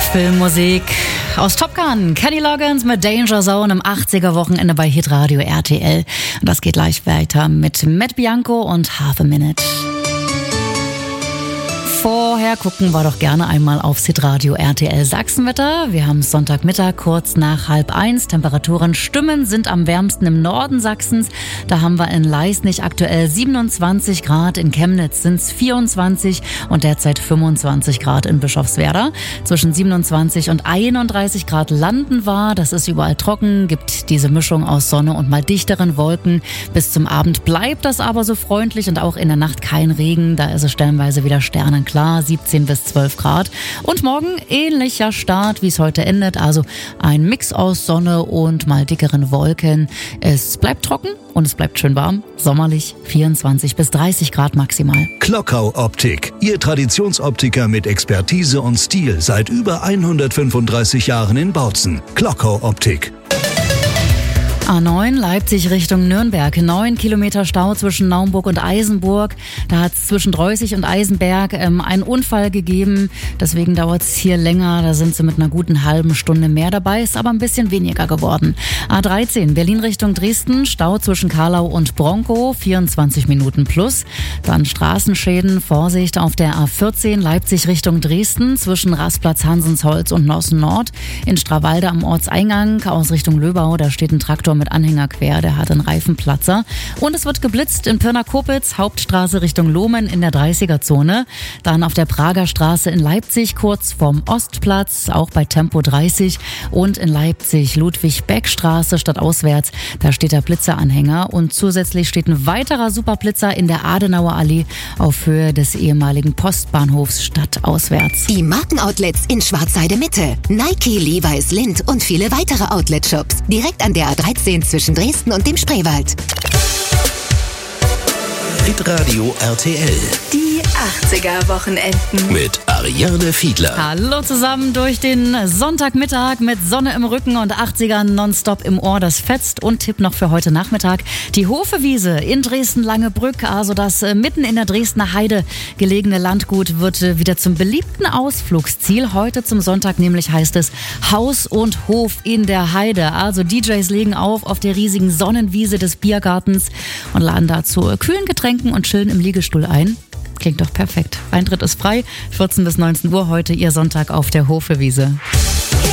Filmmusik aus Top Gun. Kenny Loggins mit Danger Zone im 80er-Wochenende bei Hitradio RTL. Und das geht gleich weiter mit Matt Bianco und Half a Minute. Vorher gucken wir doch gerne einmal aufs Hitradio RTL Sachsenwetter. Wir haben Sonntagmittag kurz nach 12:30. Temperaturen sind am wärmsten im Norden Sachsens. Da haben wir in Leisnig aktuell 27 Grad, in Chemnitz sind es 24 und derzeit 25 Grad in Bischofswerda. Zwischen 27 und 31 Grad landen wir. Das ist überall trocken, gibt diese Mischung aus Sonne und mal dichteren Wolken. Bis zum Abend bleibt das aber so freundlich und auch in der Nacht kein Regen. Da ist es stellenweise wieder sternenklar, 17 bis 12 Grad. Und morgen ähnlicher Start, wie es heute endet. Also ein Mix aus Sonne und mal dickeren Wolken. Es bleibt trocken und es bleibt schön warm. Sommerlich 24 bis 30 Grad maximal. Klockau Optik. Ihr Traditionsoptiker mit Expertise und Stil seit über 135 Jahren in Bautzen. Klockau Optik. A9 Leipzig Richtung Nürnberg. 9 Kilometer Stau zwischen Naumburg und Eisenburg. Da hat es zwischen Dreußig und Eisenberg einen Unfall gegeben. Deswegen dauert es hier länger. Da sind sie mit einer guten halben Stunde mehr dabei. Ist aber ein bisschen weniger geworden. A13 Berlin Richtung Dresden. Stau zwischen Karlau und Bronkow. 24 Minuten plus. Dann Straßenschäden. Vorsicht auf der A14 Leipzig Richtung Dresden. Zwischen Rastplatz Hansensholz und Nossen Nord. In Strawalde am Ortseingang aus Richtung Löbau. Da steht ein Traktor mit Anhänger quer, der hat einen Reifenplatzer. Und es wird geblitzt in Pirna-Kopitz, Hauptstraße Richtung Lohmen in der 30er-Zone. Dann auf der Prager Straße in Leipzig, kurz vorm Ostplatz, auch bei Tempo 30. Und in Leipzig Ludwig-Beck-Straße stadtauswärts, da steht der Blitzeranhänger. Und zusätzlich steht ein weiterer Superblitzer in der Adenauer Allee auf Höhe des ehemaligen Postbahnhofs stadtauswärts. Die Markenoutlets in Schwarzheide Mitte. Nike, Levi's, Lindt und viele weitere Outlet-Shops. Direkt an der A13 zwischen Dresden und dem Spreewald. Hitradio RTL. Die 80er-Wochenenden. Mit Ariane Fiedler. Hallo zusammen durch den Sonntagmittag mit Sonne im Rücken und 80er nonstop im Ohr. Das fetzt. Und Tipp noch für heute Nachmittag. Die Hofewiese in Dresden-Langebrück, also das mitten in der Dresdner Heide gelegene Landgut, wird wieder zum beliebten Ausflugsziel. Heute zum Sonntag nämlich heißt es Haus und Hof in der Heide. Also DJs legen auf der riesigen Sonnenwiese des Biergartens und laden dazu kühlen Getränken und chillen im Liegestuhl ein. Klingt doch perfekt. Eintritt ist frei, 14 bis 19 Uhr heute, Ihr Sonntag auf der Hofewiese.